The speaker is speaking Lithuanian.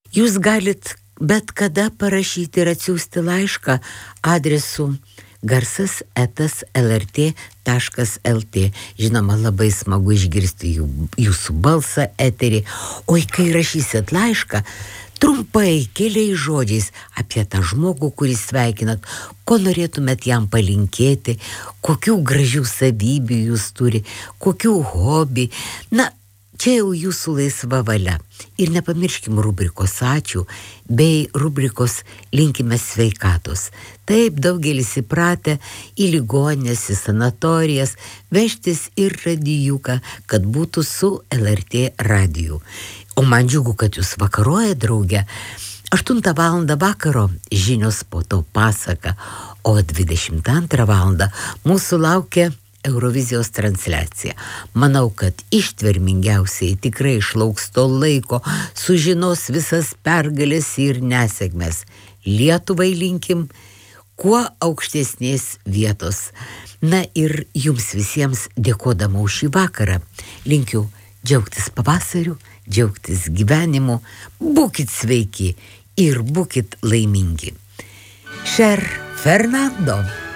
Jūs galit bet kada parašyti ir atsiųsti laišką adresu garsas@lrt.lt. Žinoma, labai smagu išgirsti jūsų balsą eterį. O kai rašysit laišką, trumpai, keliais žodžiais apie tą žmogų, kurį sveikinat, ko norėtumėt jam palinkėti, kokių gražių savybių jūs turi, kokių hobi. Na, čia jau jūsų laisva valia. Ir nepamirškim rubrikos ačiū, bei rubrikos linkime sveikatos. Taip, daugelis įpratę į ligonines, į sanatorijas vežtis ir radijuką, kad būtų su LRT radiju. O man džiugu, kad jūs vakaruoja drauge. 8 valandą vakaro žinios, po to pasaka, o 22 valandą mūsų laukia Eurovizijos transliacija. Manau, kad ištvermingiausiai tikrai išlauks to laiko, sužinos visas pergalės ir nesėkmes. Lietuvai linkim kuo aukštesnės vietos. Na ir jums visiems dėkodama už šį vakarą linkiu džiaugtis pavasariu, džiaugtis gyvenimu, būkit sveiki ir būkit laimingi. Cher Fernando.